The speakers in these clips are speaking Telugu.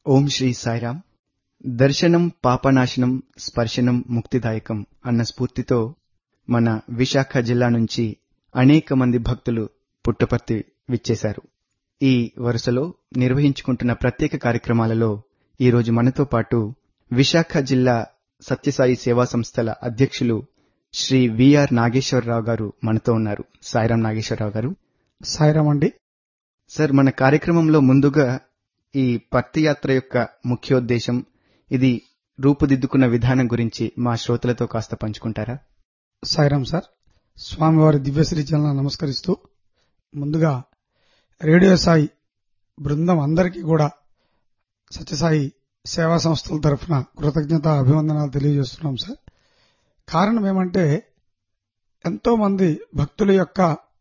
ఓం శ్రీ సాయిరాం. దర్శనం పాపనాశనం, స్పర్శనం ముక్తిదాయకం అన్న స్ఫూర్తితో మన విశాఖ జిల్లా నుంచి అనేక మంది భక్తులు పుట్టపర్తి విచ్చేశారు. ఈ వరుసలో నిర్వహించుకుంటున్న ప్రత్యేక కార్యక్రమాలలో ఈరోజు మనతో పాటు విశాఖ జిల్లా సత్యసాయి సేవా సంస్థల అధ్యక్షులు శ్రీ విఆర్ నాగేశ్వరరావు గారు మనతో ఉన్నారు. సాయిరాం నాగేశ్వరరావు గారు. సాయిరాం అండి. సార్, మన కార్యక్రమంలో ముందుగా ఈ పర్తి యాత్ర యొక్క ముఖ్యోద్దేశం, ఇది రూపుదిద్దుకున్న విధానం గురించి మా శ్రోతలతో కాస్త పంచుకుంటారా? సాయిరాం సార్. స్వామివారి దివ్యశ్రీ చలన నమస్కరిస్తూ ముందుగా రేడియో సాయి బృందం అందరికీ కూడా సత్యసాయి సేవా సంస్థల తరఫున కృతజ్ఞత అభివందనాలు తెలియజేస్తున్నాం సార్. కారణం ఏమంటే, ఎంతో మంది భక్తుల యొక్క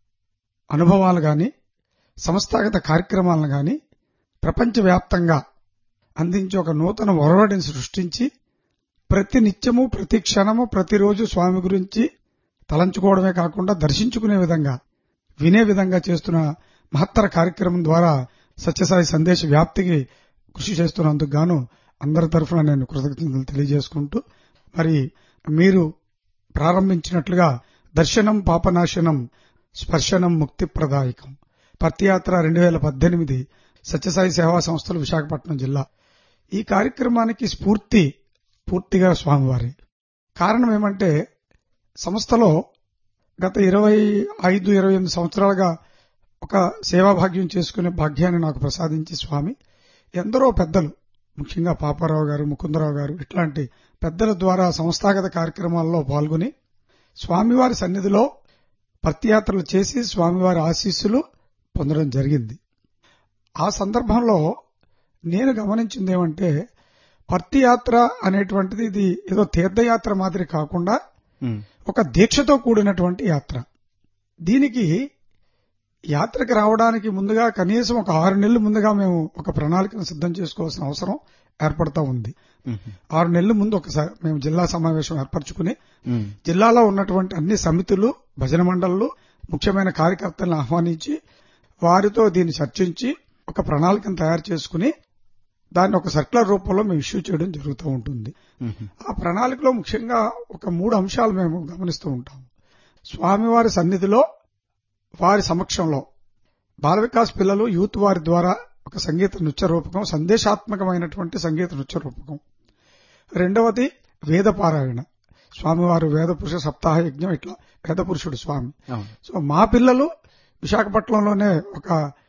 అనుభవాలు గాని, సంస్థాగత కార్యక్రమాలను గాని ప్రపంచవ్యాప్తంగా అందించి ఒక నూతన ఒరవడిని సృష్టించి ప్రతి నిత్యము, ప్రతి క్షణము, ప్రతిరోజు స్వామి గురించి తలంచుకోవడమే కాకుండా దర్శించుకునే విధంగా, వినే విధంగా చేస్తున్న మహత్తర కార్యక్రమం ద్వారా సత్యసాయి సందేశ వ్యాప్తికి కృషి చేస్తున్నందుకు గాను అందరి తరఫున నేను కృతజ్ఞతలు తెలియజేసుకుంటూ, మరి మీరు ప్రారంభించినట్లుగా దర్శనం పాపనాశనం, స్పర్శనం ముక్తిప్రదాయకం పర్తియాత్ర 2018 సత్యసాయి సేవా సంస్థలు విశాఖపట్నం జిల్లా. ఈ కార్యక్రమానికి స్ఫూర్తి పూర్తిగా స్వామివారి. కారణం ఏమంటే, సంస్థలో గత 25-28 సంవత్సరాలుగా ఒక సేవా భాగ్యం చేసుకునే భాగ్యాన్ని నాకు ప్రసాదించి స్వామి ఎందరో పెద్దలు, ముఖ్యంగా పాపారావు గారు, ముకుందరావు గారు, ఇట్లాంటి పెద్దల ద్వారా సంస్థాగత కార్యక్రమాల్లో పాల్గొని స్వామివారి సన్నిధిలో పర్తియాత్రలు చేసి స్వామివారి ఆశీస్సులు పొందడం జరిగింది. ఆ సందర్భంలో నేను గమనించిందేమంటే, పర్తియాత్ర అనేటువంటిది ఇది ఏదో తీర్థయాత్ర మాదిరి కాకుండా ఒక దీక్షతో కూడినటువంటి యాత్ర. దీనికి యాత్రకు రావడానికి ముందుగా కనీసం ఒక 6 నెలల ముందుగా మేము ఒక ప్రణాళికను సిద్ధం చేసుకోవాల్సిన అవసరం ఏర్పడతా ఉంది. 6 నెలల ముందు ఒకసారి మేము జిల్లా సమావేశం ఏర్పరచుకుని జిల్లాలో ఉన్నటువంటి అన్ని సమితులు, భజన మండళ్లు, ముఖ్యమైన కార్యకర్తలను ఆహ్వానించి వారితో దీన్ని చర్చించి ఒక ప్రణాళికను తయారు చేసుకుని దాన్ని ఒక సర్క్యులర్ రూపంలో మేము ఇష్యూ చేయడం జరుగుతూ ఉంటుంది. ఆ ప్రణాళికలో ముఖ్యంగా ఒక 3 అంశాలు మేము గమనిస్తూ ఉంటాం. స్వామివారి సన్నిధిలో, వారి సమక్షంలో బాల వికాస్ పిల్లలు, యూత్ వారి ద్వారా ఒక సంగీత నృత్య రూపకం, సందేశాత్మకమైనటువంటి సంగీత నృత్య రూపకం. రెండవది వేద పారాయణ. స్వామివారు వేద పురుష సప్తాహ యజ్ఞం, ఇట్లా వేద పురుషుడు స్వామి. సో మా పిల్లలు విశాఖపట్నంలోనే ఒక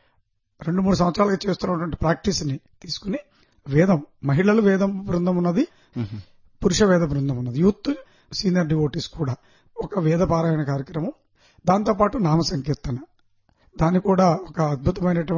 2-3 సంవత్సరాలుగా చేస్తున్నటువంటి ప్రాక్టీస్ ని తీసుకుని వేదం, మహిళలు వేదం బృందం ఉన్నది, పురుష వేద బృందం ఉన్నది, యూత్ సీనియర్ డివోటీస్ కూడా ఒక వేద పారాయణ కార్యక్రమం, దాంతోపాటు నామ సంకీర్తన, దాన్ని కూడా ఒక అద్భుతమైనటువంటి